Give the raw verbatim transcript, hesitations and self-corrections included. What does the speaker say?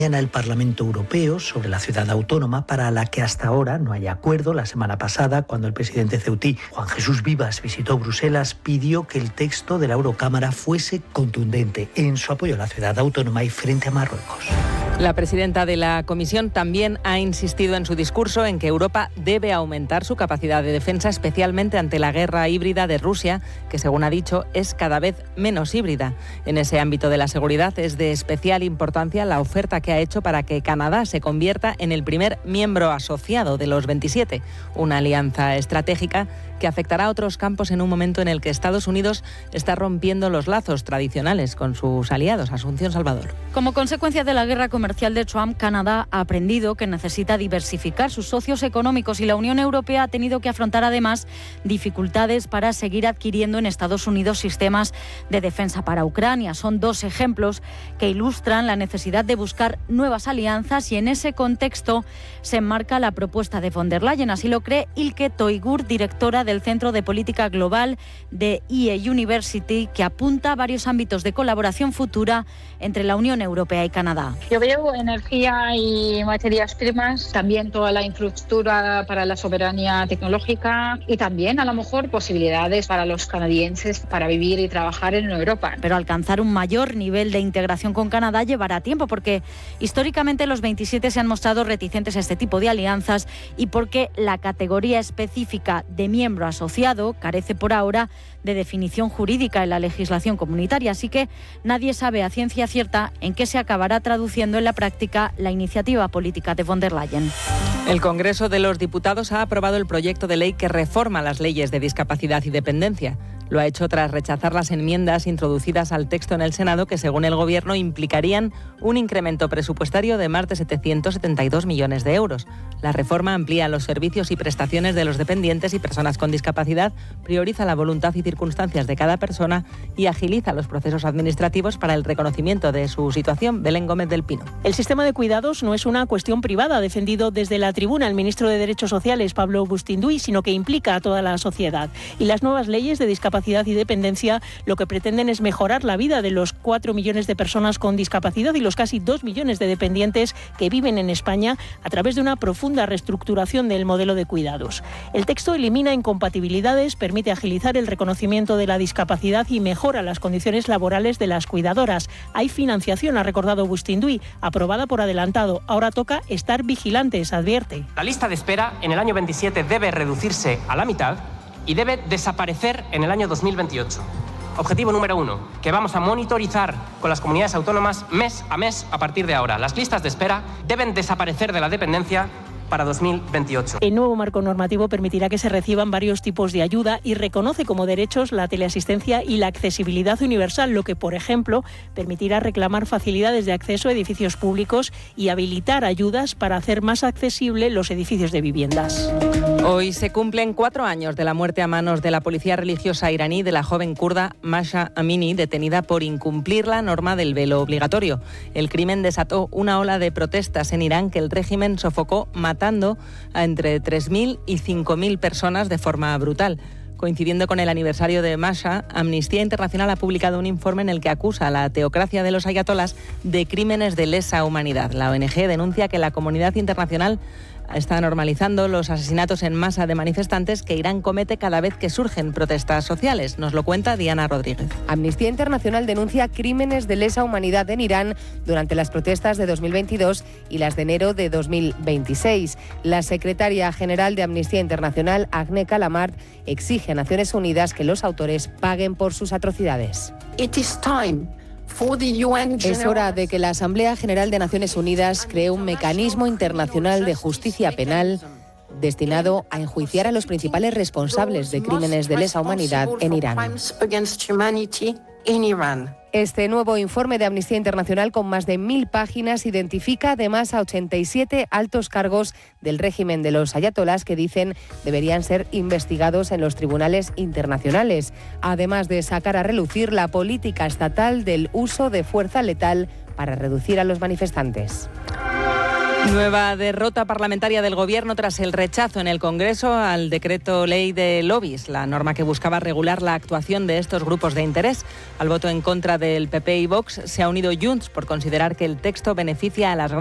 Mañana el Parlamento Europeo sobre la ciudad autónoma, para la que hasta ahora no hay acuerdo. La semana pasada, cuando el presidente ceutí, Juan Jesús Vivas, visitó Bruselas, pidió que el texto de la Eurocámara fuese contundente en su apoyo a la ciudad autónoma y frente a Marruecos. La presidenta de la Comisión también ha insistido en su discurso en que Europa debe aumentar su capacidad de defensa, especialmente ante la guerra híbrida de Rusia, que según ha dicho es cada vez menos híbrida. En ese ámbito de la seguridad es de especial importancia la oferta que ha hecho para que Canadá se convierta en el primer miembro asociado de los veintisiete, una alianza estratégica que afectará a otros campos en un momento en el que Estados Unidos está rompiendo los lazos tradicionales con sus aliados. Asunción Salvador. Como consecuencia de la guerra comercial de Trump, Canadá ha aprendido que necesita diversificar sus socios económicos y la Unión Europea ha tenido que afrontar además dificultades para seguir adquiriendo en Estados Unidos sistemas de defensa para Ucrania. Son dos ejemplos que ilustran la necesidad de buscar nuevas alianzas y en ese contexto se enmarca la propuesta de von der Leyen. Así lo cree Ilke Toigur, directora de del Centro de Política Global de I E University, que apunta a varios ámbitos de colaboración futura entre la Unión Europea y Canadá. Yo veo energía y materias primas, también toda la infraestructura para la soberanía tecnológica y también a lo mejor posibilidades para los canadienses para vivir y trabajar en Europa. Pero alcanzar un mayor nivel de integración con Canadá llevará tiempo porque históricamente los veintisiete se han mostrado reticentes a este tipo de alianzas y porque la categoría específica de miembro asociado carece por ahora de definición jurídica en la legislación comunitaria, así que nadie sabe a ciencia cierta en qué se acabará traduciendo en la práctica la iniciativa política de von der Leyen. El Congreso de los Diputados ha aprobado el proyecto de ley que reforma las leyes de discapacidad y dependencia. Lo ha hecho tras rechazar las enmiendas introducidas al texto en el Senado que, según el Gobierno, implicarían un incremento presupuestario de más de setecientos setenta y dos millones de euros. La reforma amplía los servicios y prestaciones de los dependientes y personas con discapacidad, prioriza la voluntad y circunstancias de cada persona y agiliza los procesos administrativos para el reconocimiento de su situación. Belén Gómez del Pino. El sistema de cuidados no es una cuestión privada, ha defendido desde la tribuna el ministro de Derechos Sociales, Pablo Bustinduy, sino que implica a toda la sociedad. Y las nuevas leyes de discapacidad y dependencia lo que pretenden es mejorar la vida de los cuatro millones de personas con discapacidad y los casi dos millones de dependientes que viven en España a través de una profunda reestructuración del modelo de cuidados. El texto elimina incompatibilidades, permite agilizar el reconocimiento de la discapacidad y mejora las condiciones laborales de las cuidadoras. Hay financiación, ha recordado Bustinduy, aprobada por adelantado. Ahora toca estar vigilantes, advierte. La lista de espera en el año veintisiete debe reducirse a la mitad y debe desaparecer en el año dos mil veintiocho. Objetivo número uno, que vamos a monitorizar con las comunidades autónomas mes a mes a partir de ahora. Las listas de espera deben desaparecer de la dependencia para dos mil veintiocho. El nuevo marco normativo permitirá que se reciban varios tipos de ayuda y reconoce como derechos la teleasistencia y la accesibilidad universal, lo que, por ejemplo, permitirá reclamar facilidades de acceso a edificios públicos y habilitar ayudas para hacer más accesible los edificios de viviendas. Hoy se cumplen cuatro años de la muerte a manos de la policía religiosa iraní de la joven kurda Mahsa Amini, detenida por incumplir la norma del velo obligatorio. El crimen desató una ola de protestas en Irán que el régimen sofocó matando a entre tres mil y cinco mil personas de forma brutal. Coincidiendo con el aniversario de Mahsa, Amnistía Internacional ha publicado un informe en el que acusa a la teocracia de los ayatolás de crímenes de lesa humanidad. La O N G denuncia que la comunidad internacional está normalizando los asesinatos en masa de manifestantes que Irán comete cada vez que surgen protestas sociales. Nos lo cuenta Diana Rodríguez. Amnistía Internacional denuncia crímenes de lesa humanidad en Irán durante las protestas de dos mil veintidós y las de enero de dos mil veintiséis. La secretaria general de Amnistía Internacional, Agne Kalamard, exige a Naciones Unidas que los autores paguen por sus atrocidades. It is time. Es hora de que la Asamblea General de Naciones Unidas cree un mecanismo internacional de justicia penal destinado a enjuiciar a los principales responsables de crímenes de lesa humanidad en Irán. Este nuevo informe de Amnistía Internacional, con más de mil páginas, identifica además a ochenta y siete altos cargos del régimen de los ayatolás que dicen deberían ser investigados en los tribunales internacionales, además de sacar a relucir la política estatal del uso de fuerza letal para reducir a los manifestantes. Nueva derrota parlamentaria del Gobierno tras el rechazo en el Congreso al decreto ley de lobbies, la norma que buscaba regular la actuación de estos grupos de interés. Al voto en contra del P P y Vox se ha unido Junts por considerar que el texto beneficia a las